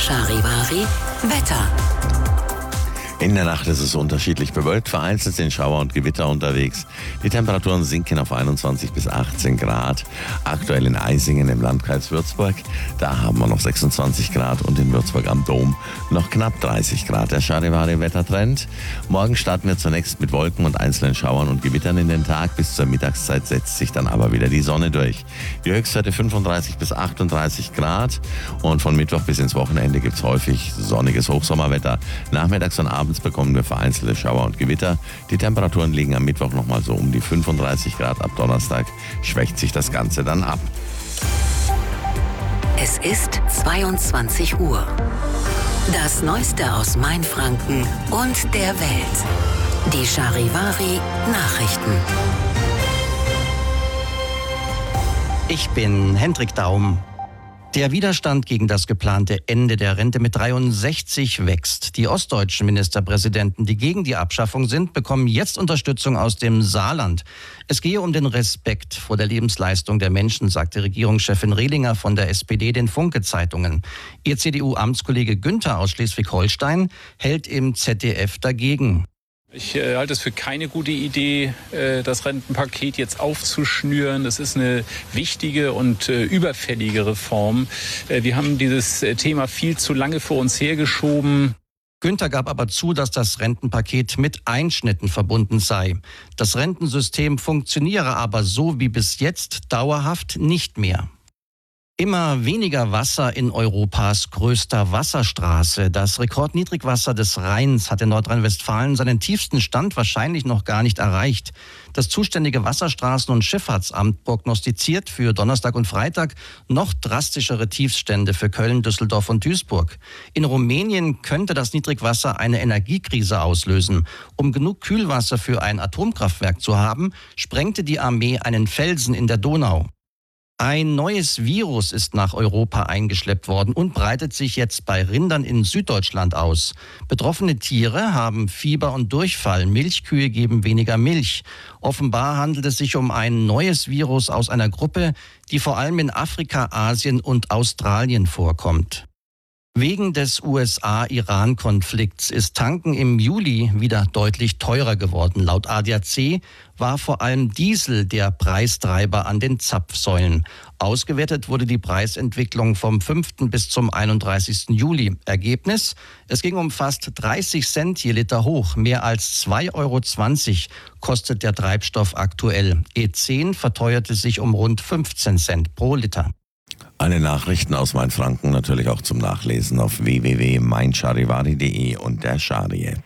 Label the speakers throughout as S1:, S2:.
S1: Charivari Wetter.
S2: In der Nacht ist es unterschiedlich bewölkt, vereinzelt sind Schauer und Gewitter unterwegs. Die Temperaturen sinken auf 21 bis 18 Grad. Aktuell in Eisingen im Landkreis Würzburg, da haben wir noch 26 Grad und in Würzburg am Dom noch knapp 30 Grad. Der Charivari-Wettertrend. Morgen starten wir zunächst mit Wolken und einzelnen Schauern und Gewittern in den Tag. Bis zur Mittagszeit setzt sich dann aber wieder die Sonne durch. Die Höchstwerte 35 bis 38 Grad und von Mittwoch bis ins Wochenende gibt es häufig sonniges Hochsommerwetter. Nachmittags und abends bekommen wir vereinzelte Schauer und Gewitter. Die Temperaturen liegen am Mittwoch nochmal so um die 35 Grad. Ab Donnerstag schwächt sich das Ganze dann ab.
S1: Es ist 22 Uhr. Das Neueste aus Mainfranken und der Welt. Die Charivari Nachrichten.
S3: Ich bin Hendrik Daum. Der Widerstand gegen das geplante Ende der Rente mit 63 wächst. Die ostdeutschen Ministerpräsidenten, die gegen die Abschaffung sind, bekommen jetzt Unterstützung aus dem Saarland. Es gehe um den Respekt vor der Lebensleistung der Menschen, sagte Regierungschefin Rehlinger von der SPD den Funke-Zeitungen. Ihr CDU-Amtskollege Günther aus Schleswig-Holstein hält im ZDF dagegen.
S4: Ich halte es für keine gute Idee, das Rentenpaket jetzt aufzuschnüren. Das ist eine wichtige und überfällige Reform. Wir haben dieses Thema viel zu lange vor uns hergeschoben.
S3: Günther gab aber zu, dass das Rentenpaket mit Einschnitten verbunden sei. Das Rentensystem funktioniere aber so wie bis jetzt dauerhaft nicht mehr. Immer weniger Wasser in Europas größter Wasserstraße. Das Rekordniedrigwasser des Rheins hat in Nordrhein-Westfalen seinen tiefsten Stand wahrscheinlich noch gar nicht erreicht. Das zuständige Wasserstraßen- und Schifffahrtsamt prognostiziert für Donnerstag und Freitag noch drastischere Tiefstände für Köln, Düsseldorf und Duisburg. In Rumänien könnte das Niedrigwasser eine Energiekrise auslösen. Um genug Kühlwasser für ein Atomkraftwerk zu haben, sprengte die Armee einen Felsen in der Donau. Ein neues Virus ist nach Europa eingeschleppt worden und breitet sich jetzt bei Rindern in Süddeutschland aus. Betroffene Tiere haben Fieber und Durchfall. Milchkühe geben weniger Milch. Offenbar handelt es sich um ein neues Virus aus einer Gruppe, die vor allem in Afrika, Asien und Australien vorkommt. Wegen des USA-Iran-Konflikts ist Tanken im Juli wieder deutlich teurer geworden. Laut ADAC war vor allem Diesel der Preistreiber an den Zapfsäulen. Ausgewertet wurde die Preisentwicklung vom 5. bis zum 31. Juli. Ergebnis? Es ging um fast 30 Cent je Liter hoch. Mehr als 2,20 € kostet der Treibstoff aktuell. E10 verteuerte sich um rund 15 Cent pro Liter.
S2: Alle Nachrichten aus Mainfranken natürlich auch zum Nachlesen auf www.meincharivari.de und der Chari-App.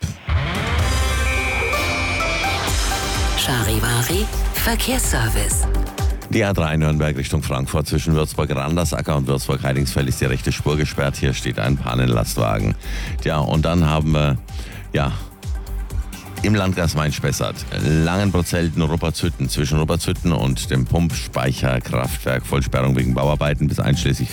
S1: Charivari Verkehrsservice.
S2: Die A3 Nürnberg Richtung Frankfurt zwischen Würzburg-Randersacker und Würzburg-Heidingsfeld ist die rechte Spur gesperrt. Hier steht ein Pannenlastwagen. Ja, und dann haben wir, im Landkreis Main-Spessart, Langenbrot-Zelten-Ruppertshütten zwischen Ruppertshütten und dem Pumpspeicherkraftwerk Vollsperrung wegen Bauarbeiten bis einschließlich